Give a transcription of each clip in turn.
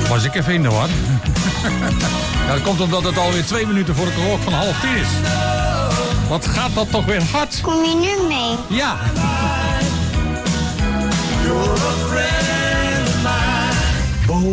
Was ik even in de war. Ja, dat komt omdat het alweer 2 minuten voor de klok van 9:30 is. Wat gaat dat toch weer hard? Kom je nu mee? Ja. Bo.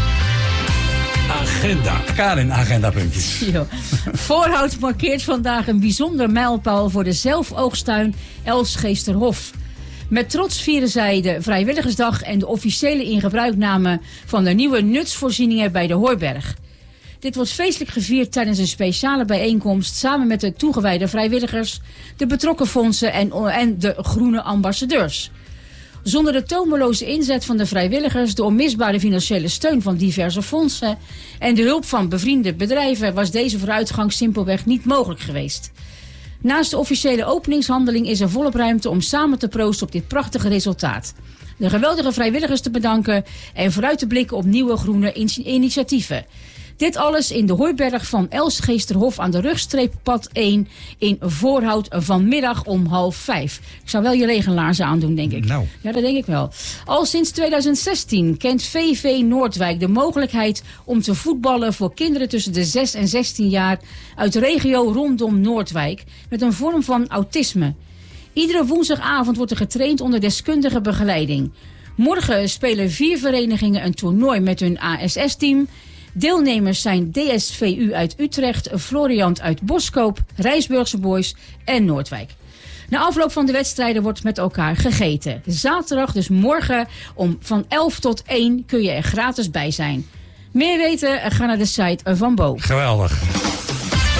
Agenda. Karin, agendapuntjes. Jo. Voorhout markeert vandaag een bijzonder mijlpaal voor de zelfoogsttuin Elsgeesterhof. Met trots vieren zij de Vrijwilligersdag en de officiële ingebruikname van de nieuwe nutsvoorzieningen bij de Hooiberg. Dit wordt feestelijk gevierd tijdens een speciale bijeenkomst samen met de toegewijde vrijwilligers, de betrokken fondsen en de groene ambassadeurs. Zonder de tomeloze inzet van de vrijwilligers, de onmisbare financiële steun van diverse fondsen en de hulp van bevriende bedrijven was deze vooruitgang simpelweg niet mogelijk geweest. Naast de officiële openingshandeling is er volop ruimte om samen te proosten op dit prachtige resultaat. De geweldige vrijwilligers te bedanken en vooruit te blikken op nieuwe groene initiatieven. Dit alles in de Hooiberg van Elsgeesterhof aan de Rugstreeppad 1 in Voorhout vanmiddag om 4:30. Ik zou wel je regenlaarzen aandoen, denk ik. Nou. Ja, dat denk ik wel. Al sinds 2016 kent VV Noordwijk de mogelijkheid om te voetballen voor kinderen tussen de 6 en 16 jaar uit de regio rondom Noordwijk met een vorm van autisme. Iedere woensdagavond wordt er getraind onder deskundige begeleiding. Morgen spelen 4 verenigingen een toernooi met hun ASS-team. Deelnemers zijn DSVU uit Utrecht, Floriant uit Boskoop, Rijsburgse Boys en Noordwijk. Na afloop van de wedstrijden wordt met elkaar gegeten. Zaterdag, dus morgen, van 11 tot 1 kun je er gratis bij zijn. Meer weten? Ga naar de site van Bo. Geweldig.